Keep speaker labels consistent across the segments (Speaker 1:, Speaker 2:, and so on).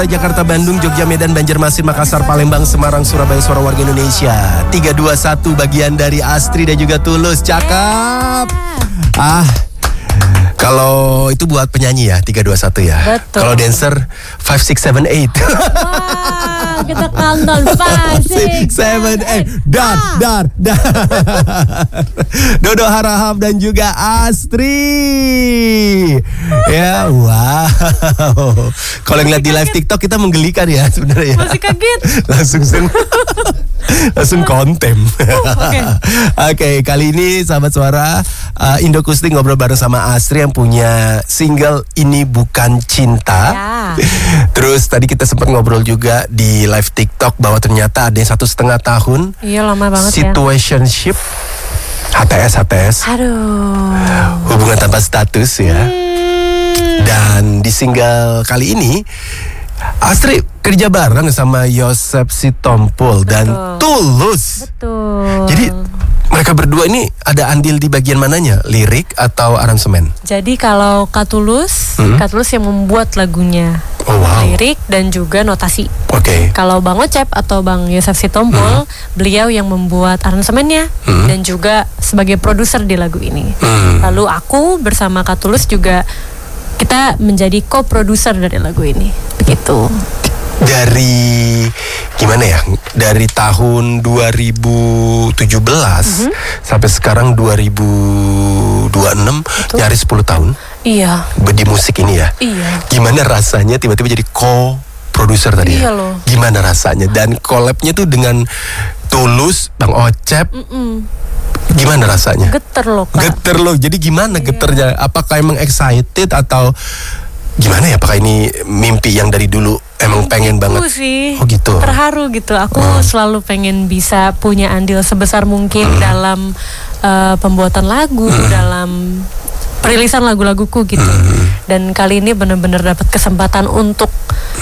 Speaker 1: Jakarta, Bandung, Jogja, Medan, Banjarmasin, Makassar, Palembang, Semarang, Surabaya, suara warga Indonesia. 321 bagian dari Astri dan juga Tulus. Cakep. Kalau itu buat penyanyi ya, 321 ya.
Speaker 2: Betul.
Speaker 1: Kalau dancer 5, 6, 7, 8.
Speaker 2: Wah, kita countdown 5, 6, 7, 8.
Speaker 1: Dar. Dodo Harahap dan juga Astri. Ya, wow. Kalau ngeliat di live TikTok kita menggelikan ya sebenarnya.
Speaker 2: Masih kaget.
Speaker 1: Langsung kontem. Oke, kali ini sahabat suara Indo Kustik ngobrol bareng sama Astri yang punya single Ini Bukan Cinta.
Speaker 2: Ya.
Speaker 1: Terus tadi kita sempat ngobrol juga di live TikTok bahwa ternyata ada yang 1,5 tahun.
Speaker 2: Iya, lama banget
Speaker 1: situationship, HTS.
Speaker 2: Aduh.
Speaker 1: Hubungan tanpa status ya. Dan di single kali ini Astri kerja bareng sama Yosep Sitompul dan Tulus.
Speaker 2: Betul.
Speaker 1: Jadi mereka berdua ini ada andil di bagian mananya? Lirik atau aransemen?
Speaker 2: Jadi kalau Kak Tulus yang membuat lagunya.
Speaker 1: Oh, wow.
Speaker 2: Lirik dan juga notasi.
Speaker 1: Oke.
Speaker 2: Kalau Bang Ocep atau Bang Yosef Sitompul, beliau yang membuat aransemennya dan juga sebagai produser di lagu ini. Lalu aku bersama Kak Tulus juga kita menjadi co-producer dari lagu ini. Begitu.
Speaker 1: Dari gimana ya? Dari tahun 2017 sampai sekarang 2026, nyaris 10 tahun.
Speaker 2: Iya.
Speaker 1: Di musik ini ya.
Speaker 2: Iya.
Speaker 1: Gimana rasanya tiba-tiba jadi co-producer tadi
Speaker 2: Iya
Speaker 1: ya?
Speaker 2: loh.
Speaker 1: Gimana rasanya? Dan collab-nya tuh dengan Tulus, Bang Ocep. Gimana rasanya?
Speaker 2: Geter loh, Kak.
Speaker 1: Geter loh. Jadi gimana geternya? Apakah emang excited atau gimana ya? Apakah ini mimpi yang dari dulu emang pengen banget?
Speaker 2: Sih.
Speaker 1: Oh gitu.
Speaker 2: Terharu gitu. Aku selalu pengen bisa punya andil sebesar mungkin dalam pembuatan lagu, dalam perilisan lagu-laguku gitu. Dan kali ini benar-benar dapat kesempatan untuk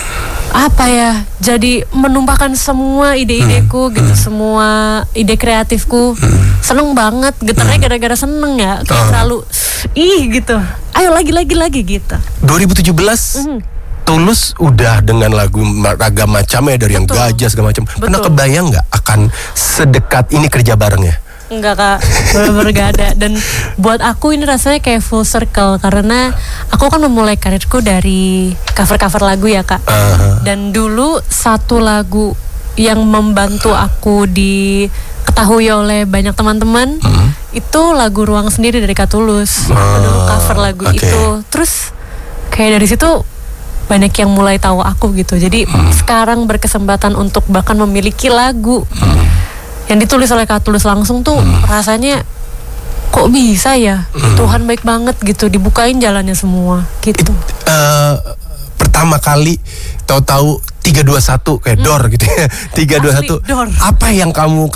Speaker 2: jadi menumpahkan semua ide-ideku gitu, semua ide kreatifku. Seneng banget, getarnya gara-gara seneng ya. Kayak selalu gitu. Ayo lagi gitu.
Speaker 1: 2017 Tulus udah dengan lagu ragam macamnya dari yang gajah segala macam. Pernah kebayang nggak akan sedekat ini kerja bareng ya?
Speaker 2: Enggak, Kak, bener-bener gak ada. Dan buat aku ini rasanya kayak full circle, karena aku kan memulai karirku dari cover-cover lagu ya, Kak. Dan dulu satu lagu yang membantu aku diketahui oleh banyak teman-teman itu lagu Ruang Sendiri dari Kak Tulus. Dulu cover lagu itu. Terus kayak dari situ banyak yang mulai tahu aku gitu. Jadi sekarang berkesempatan untuk bahkan memiliki lagu yang ditulis oleh Kak Tulus langsung tuh rasanya kok bisa ya, Tuhan baik banget gitu, dibukain jalannya semua gitu.
Speaker 1: Pertama kali tahu-tahu 321 kayak door gitu ya. 321
Speaker 2: door.
Speaker 1: Apa yang kamu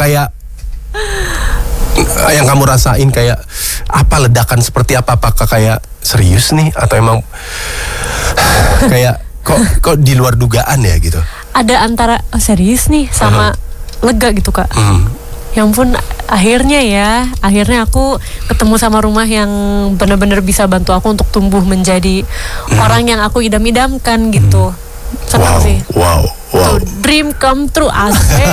Speaker 1: yang kamu rasain, kayak apa ledakan seperti apa? Apakah kayak serius nih atau emang kayak kok di luar dugaan ya gitu?
Speaker 2: Ada antara serius nih sama lega gitu, Kak. Ya ampun, akhirnya aku ketemu sama rumah yang benar-benar bisa bantu aku untuk tumbuh menjadi orang yang aku idam-idamkan gitu. Senang sih.
Speaker 1: Wow.
Speaker 2: Dream come true, asik.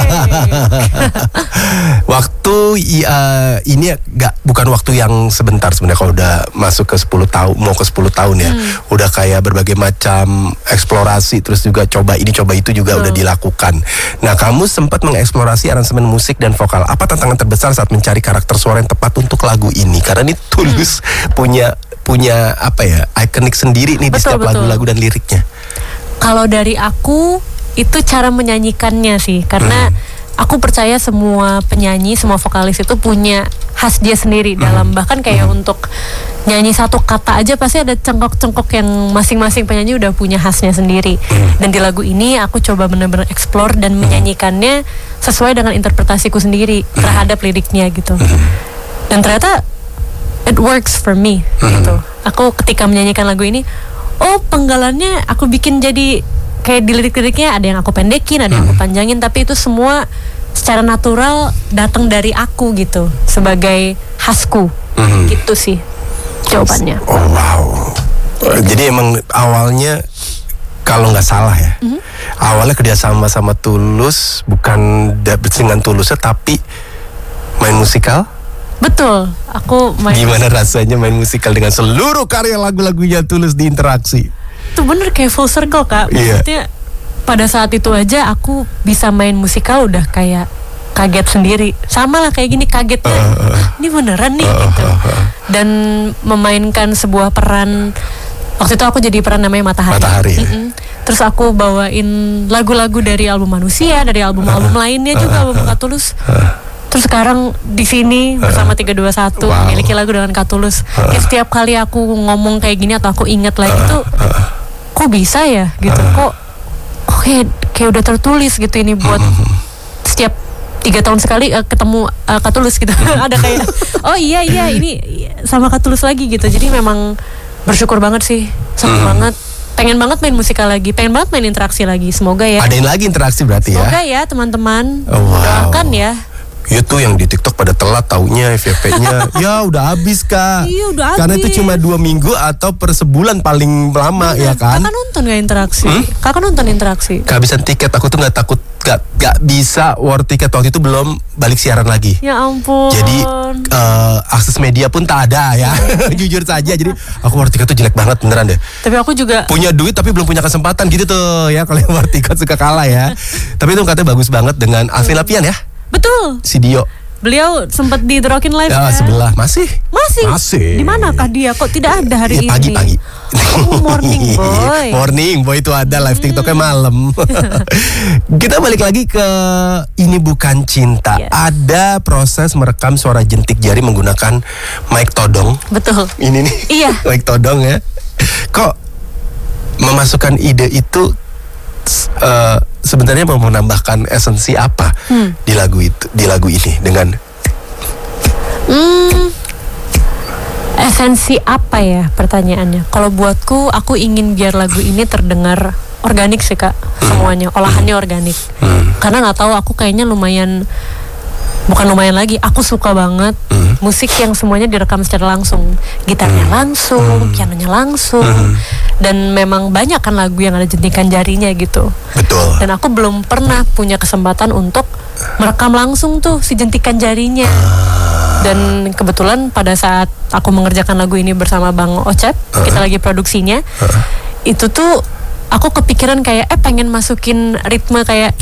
Speaker 1: Waktu ini bukan waktu yang sebentar sebenarnya, kalau udah masuk ke 10 tahun, mau ke 10 tahun ya. Udah kayak berbagai macam eksplorasi, terus juga coba ini coba itu juga udah dilakukan. Nah, kamu sempat mengeksplorasi aransemen musik dan vokal. Apa tantangan terbesar saat mencari karakter suara yang tepat untuk lagu ini? Karena ini Tulus punya apa ya, ikonik sendiri nih di setiap lagu-lagu dan liriknya.
Speaker 2: Kalau dari aku itu cara menyanyikannya sih, karena aku percaya semua penyanyi, semua vokalis itu punya khas dia sendiri dalam, bahkan kayak untuk nyanyi satu kata aja pasti ada cengkok-cengkok yang masing-masing penyanyi udah punya khasnya sendiri. Dan di lagu ini aku coba benar-benar explore dan menyanyikannya sesuai dengan interpretasiku sendiri terhadap liriknya gitu. Dan ternyata it works for me gitu. Aku ketika menyanyikan lagu ini, penggalannya aku bikin jadi kayak di lirik-liriknya ada yang aku pendekin, ada yang aku panjangin, tapi itu semua secara natural datang dari aku gitu, sebagai khasku. Gitu sih jawabannya.
Speaker 1: Oh wow. Jadi emang awalnya kalau nggak salah ya, awalnya kerjasama sama Tulus, bukan dengan Tulusnya tapi main musikal.
Speaker 2: Betul, aku main.
Speaker 1: Gimana rasanya main musikal dengan seluruh karya lagu-lagunya Tulus di Interaksi?
Speaker 2: Itu bener kayak full circle Kak. Maksudnya pada saat itu aja aku bisa main musikal udah kayak kaget sendiri. Sama lah kayak gini kagetnya. Ini beneran nih gitu. Dan memainkan sebuah peran. Waktu itu aku jadi peran namanya Matahari. Terus aku bawain lagu-lagu dari album Manusia, dari album-album lainnya juga album Kak Tulus. Terus sekarang di sini bersama 321 memiliki lagu dengan Kak Tulus. Kayak setiap kali aku ngomong kayak gini atau aku ingat lagi tuh, kok bisa ya gitu? Kok kayak udah tertulis gitu ini buat setiap 3 tahun sekali ketemu Kak Tulus gitu. Ada kayak oh iya ini sama Kak Tulus lagi gitu. Jadi memang bersyukur banget sih, senang banget. Pengen banget main musikal lagi, pengen banget main interaksi lagi. Semoga ya.
Speaker 1: Adain lagi interaksi berarti ya.
Speaker 2: Semoga ya teman-teman. Doakan ya.
Speaker 1: Itu yang di TikTok pada telat taunya FYP-nya ya udah habis Kak.
Speaker 2: Iya udah habis.
Speaker 1: Karena itu cuma 2 minggu atau per sebulan paling lama. Bener. Ya kan.
Speaker 2: Kakak nonton gak interaksi? Kakak nonton interaksi?
Speaker 1: Kehabisan tiket, aku tuh gak bisa war tiket waktu itu belum balik siaran lagi.
Speaker 2: Ya ampun.
Speaker 1: Jadi akses media pun tak ada ya. Jujur saja. Jadi aku war tiket tuh jelek banget beneran deh.
Speaker 2: Tapi aku juga
Speaker 1: punya duit tapi belum punya kesempatan gitu tuh ya. Kalau war tiket suka kalah ya. Tapi itu katanya bagus banget dengan Alvin Lapian ya.
Speaker 2: Betul.
Speaker 1: Si Dio.
Speaker 2: Beliau sempat di The Rockin' Live
Speaker 1: ya, sebelah. Masih.
Speaker 2: Di manakah dia? Kok tidak ada hari ini?
Speaker 1: Pagi.
Speaker 2: Oh, morning boy.
Speaker 1: Morning boy itu ada live TikToknya malam. Kita balik lagi ke Ini Bukan Cinta.
Speaker 2: Yes.
Speaker 1: Ada proses merekam suara jentik jari menggunakan mic todong.
Speaker 2: Betul.
Speaker 1: Ini nih.
Speaker 2: Iya.
Speaker 1: Mic todong ya. Kok memasukkan ide itu sebenarnya mau menambahkan esensi apa di lagu ini dengan
Speaker 2: esensi apa ya pertanyaannya? Kalau buatku, aku ingin biar lagu ini terdengar organik sih Kak, semuanya olahannya organik. Karena nggak tahu, aku kayaknya bukan lumayan lagi, aku suka banget musik yang semuanya direkam secara langsung, gitarnya langsung, pianonya langsung, dan memang banyak kan lagu yang ada jentikan jarinya gitu.
Speaker 1: Betul.
Speaker 2: Dan aku belum pernah punya kesempatan untuk merekam langsung tuh si jentikan jarinya. Dan kebetulan pada saat aku mengerjakan lagu ini bersama Bang Ocep, kita lagi produksinya, itu tuh aku kepikiran kayak pengen masukin ritme kayak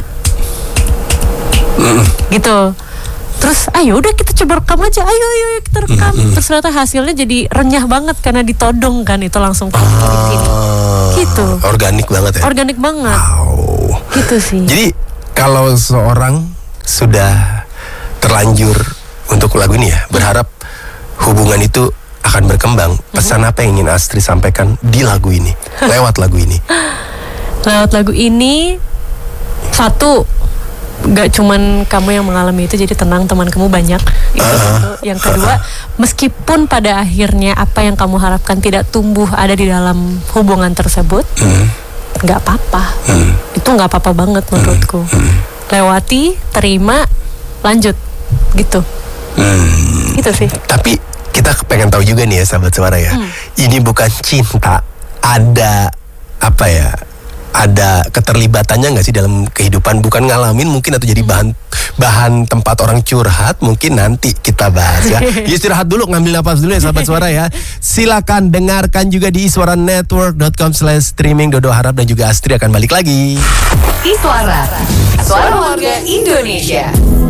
Speaker 2: gitu. Terus ayo udah kita coba rekam aja, ayo kita rekam. Terus ternyata hasilnya jadi renyah banget karena ditodong kan, itu langsung gitu.
Speaker 1: Organik banget ya.
Speaker 2: Organik banget.
Speaker 1: Wow.
Speaker 2: Gitu sih.
Speaker 1: Jadi kalau seorang sudah terlanjur untuk lagu ini ya, berharap hubungan itu akan berkembang. Pesan apa yang ingin Astri sampaikan di lagu ini, lewat lagu ini?
Speaker 2: Lewat lagu ini, satu, gak cuman kamu yang mengalami itu, jadi tenang, teman kamu banyak. Itu satu. Yang kedua, meskipun pada akhirnya apa yang kamu harapkan tidak tumbuh ada di dalam hubungan tersebut, gak apa-apa. Itu gak apa-apa banget menurutku. Lewati, terima, lanjut, gitu. Gitu sih.
Speaker 1: Tapi kita pengen tahu juga nih ya sahabat suara ya, Ini Bukan Cinta ada apa ya? Ada keterlibatannya nggak sih dalam kehidupan, bukan ngalamin mungkin atau jadi bahan tempat orang curhat, mungkin nanti kita bahas ya. Istirahat dulu, ngambil napas dulu ya sahabat suara ya. Silakan dengarkan juga di iswaranetwork.com/streaming. Dodo harap dan juga Astri akan balik lagi.
Speaker 3: Iswara, suara warga Indonesia.